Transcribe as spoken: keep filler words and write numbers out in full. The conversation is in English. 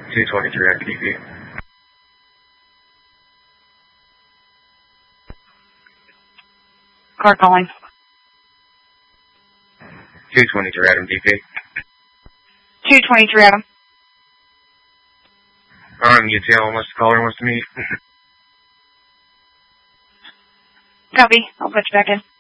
two twenty-three Adam D P. Car calling. two twenty-three Adam D P. two twenty-three Adam. Um, U T L unless the caller wants to meet. Copy. I'll put you back in.